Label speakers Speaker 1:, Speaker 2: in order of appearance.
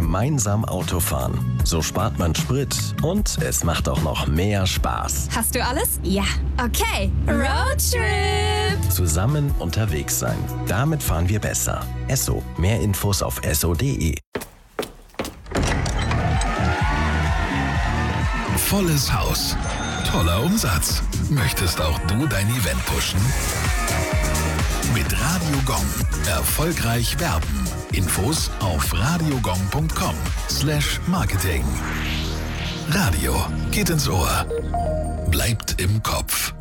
Speaker 1: gemeinsam Auto fahren. So spart man Sprit und es macht auch noch mehr Spaß.
Speaker 2: Hast du alles? Ja. Okay. Roadtrip!
Speaker 1: Zusammen unterwegs sein. Damit fahren wir besser. Esso. Mehr Infos auf esso.de.
Speaker 3: Volles Haus. Toller Umsatz. Möchtest auch du dein Event pushen? Mit Radio Gong. Erfolgreich werben. Infos auf radiogong.com/Marketing. Radio geht ins Ohr. Bleibt im Kopf.